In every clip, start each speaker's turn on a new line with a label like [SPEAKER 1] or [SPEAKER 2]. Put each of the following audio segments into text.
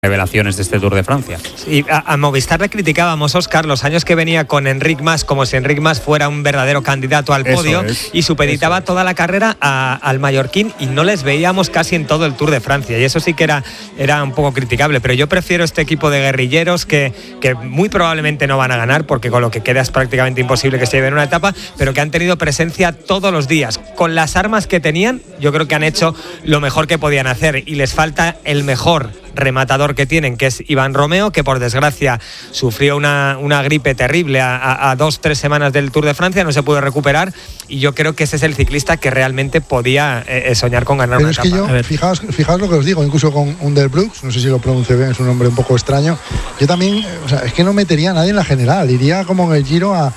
[SPEAKER 1] revelaciones de este Tour de Francia.
[SPEAKER 2] Y a Movistar le criticábamos, Óscar, los años que venía con Enric Mas, como si Enric Mas fuera un verdadero candidato al podio, y supeditaba toda la carrera al mallorquín, y no les veíamos casi en todo el Tour de Francia, y eso sí que era un poco criticable. Pero yo prefiero este equipo de guerrilleros que muy probablemente no van a ganar, porque con lo que queda es prácticamente imposible que se lleven una etapa, pero que han tenido presencia todos los días. Con las armas que tenían, yo creo que han hecho lo mejor que podían hacer, y les falta el mejor rematador que tienen, que es Iván Romeo, que por desgracia sufrió una gripe terrible a 2-3 semanas del Tour de Francia, no se pudo recuperar, y yo creo que ese es el ciclista que realmente podía soñar con ganar.
[SPEAKER 3] Pero
[SPEAKER 2] una
[SPEAKER 3] es
[SPEAKER 2] etapa.
[SPEAKER 3] Que yo, fijaos lo que os digo, incluso con Underbrooks, no sé si lo pronuncio bien, es un nombre un poco extraño, yo también, es que no metería a nadie en la general, iría como en el Giro a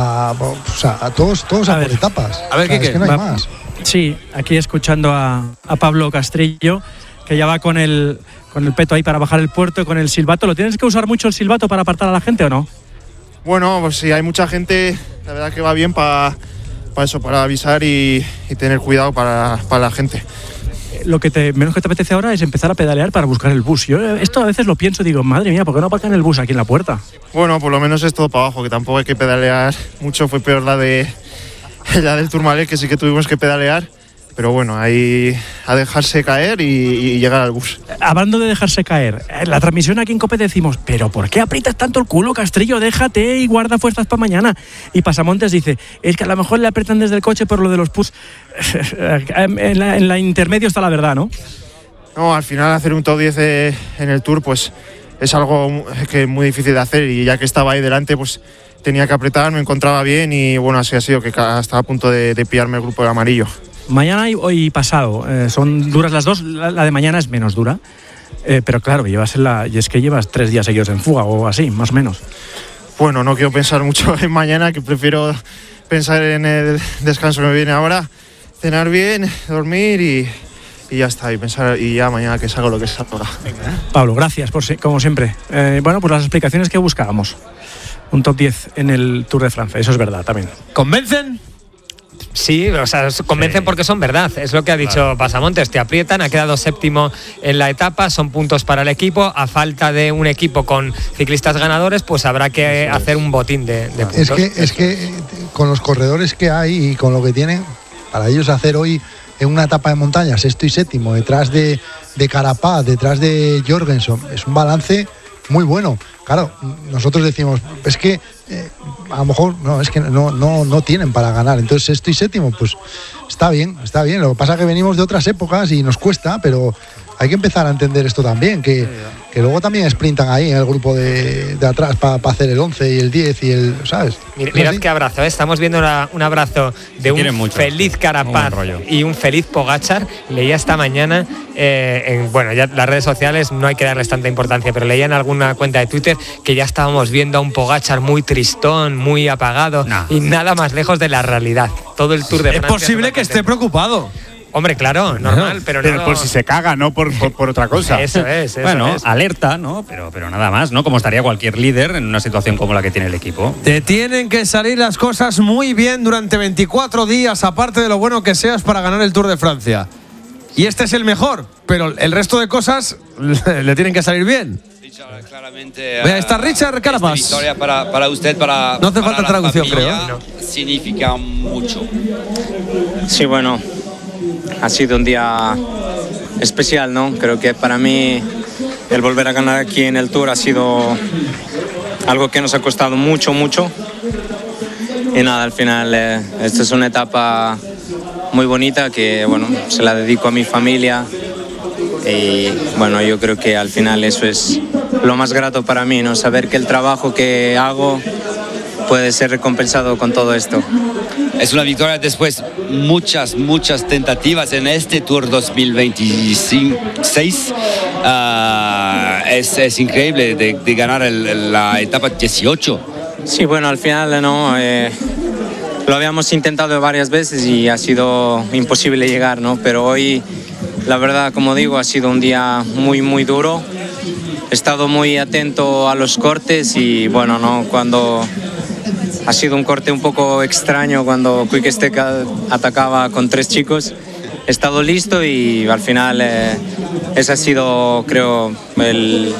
[SPEAKER 3] todos a por etapas.
[SPEAKER 4] A ver,
[SPEAKER 3] es que no hay más.
[SPEAKER 5] Sí, aquí escuchando a Pablo Castrillo, que ya va con el peto ahí para bajar el puerto, con el silbato. ¿Lo tienes que usar mucho el silbato para apartar a la gente o no?
[SPEAKER 6] Bueno, pues si hay mucha gente, la verdad que va bien para eso, para avisar y tener cuidado para la gente.
[SPEAKER 5] Lo que menos que te apetece ahora es empezar a pedalear para buscar el bus. Yo esto a veces lo pienso, digo, madre mía, ¿por qué no aparcan el bus aquí en la puerta?
[SPEAKER 6] Bueno, por lo menos es todo para abajo, que tampoco hay que pedalear mucho. Fue peor la del Tourmalet, que sí que tuvimos que pedalear. Pero bueno, ahí a dejarse caer y llegar al bus.
[SPEAKER 5] Hablando de dejarse caer, en la transmisión aquí en COPE decimos, pero ¿por qué aprietas tanto el culo, Castrillo? Déjate y guarda fuerzas para mañana. Y Pasamontes dice, es que a lo mejor le aprietan desde el coche por lo de los push. en la intermedio está la verdad, ¿no?
[SPEAKER 6] No, al final hacer un top 10 en el Tour pues es algo que es muy difícil de hacer, y ya que estaba ahí delante pues tenía que apretar, me encontraba bien, y bueno, así ha sido, que estaba a punto de pillarme el grupo de amarillo.
[SPEAKER 5] Mañana y hoy pasado, son duras las dos, la de mañana es menos dura, pero claro, y es que llevas 3 días seguidos en fuga o así, más o menos.
[SPEAKER 6] Bueno, no quiero pensar mucho en mañana, que prefiero pensar en el descanso que me viene ahora, cenar bien, dormir y ya está, y pensar, y ya mañana que salga lo que salga.
[SPEAKER 5] Pablo, gracias como siempre. Bueno, pues las explicaciones que buscábamos. Un top 10 en el Tour de Francia, eso es verdad también.
[SPEAKER 4] ¿Convencen?
[SPEAKER 2] Sí, o sea, convencen porque son verdad, es lo que ha dicho Pasamontes, te aprietan, ha quedado séptimo en la etapa, son puntos para el equipo, a falta de un equipo con ciclistas ganadores, pues habrá que hacer un botín de puntos.
[SPEAKER 3] Es que con los corredores que hay y con lo que tienen, para ellos hacer hoy en una etapa de montaña, 6º y 7º, detrás de Carapaz, detrás de Jorgensen, es un balance muy bueno. Claro, nosotros decimos, es que a lo mejor es que no tienen para ganar, entonces 6º y 7º, pues está bien. Lo que pasa es que venimos de otras épocas y nos cuesta, pero hay que empezar a entender esto también, que luego también sprintan ahí en el grupo de atrás para hacer el 11 y el 10 y el, ¿sabes?
[SPEAKER 2] Mirad qué abrazo, Estamos viendo un abrazo de un feliz Carapaz y un feliz Pogačar. Leía esta mañana, ya las redes sociales no hay que darles tanta importancia, pero leía en alguna cuenta de Twitter que ya estábamos viendo a un Pogačar muy tristón, muy apagado, y nada más lejos de la realidad. Todo el Tour de Francia.
[SPEAKER 4] Es posible que esté preocupado.
[SPEAKER 2] Hombre, claro, normal, pero no.
[SPEAKER 1] Por si se caga, no por otra cosa.
[SPEAKER 2] Eso es.
[SPEAKER 1] Alerta, ¿no? Pero nada más, ¿no? Como estaría cualquier líder en una situación como la que tiene el equipo.
[SPEAKER 4] Te tienen que salir las cosas muy bien durante 24 días, aparte de lo bueno que seas para ganar el Tour de Francia. Y este es el mejor, pero el resto de cosas le tienen que salir bien.
[SPEAKER 7] Claramente,
[SPEAKER 4] está Richard Carapaz.
[SPEAKER 7] Esta victoria para usted,
[SPEAKER 4] no hace falta traducción, creo.
[SPEAKER 7] Significa mucho.
[SPEAKER 8] Sí, bueno, ha sido un día especial, ¿no? Creo que para mí el volver a ganar aquí en el Tour ha sido algo que nos ha costado mucho. Y nada, al final esta es una etapa muy bonita que, bueno, se la dedico a mi familia. Y bueno, yo creo que al final eso es lo más grato para mí, ¿no? Saber que el trabajo que hago puede ser recompensado con todo esto.
[SPEAKER 7] Es una victoria después muchas tentativas en este Tour 2026. Es increíble de ganar la etapa 18.
[SPEAKER 8] Sí, bueno, al final no lo habíamos intentado varias veces y ha sido imposible llegar, ¿no? Pero hoy, la verdad, como digo, ha sido un día muy duro. He estado muy atento a los cortes y bueno, no, cuando ha sido un corte un poco extraño cuando Quick Step atacaba con 3 chicos estado listo y al final ese ha sido, creo,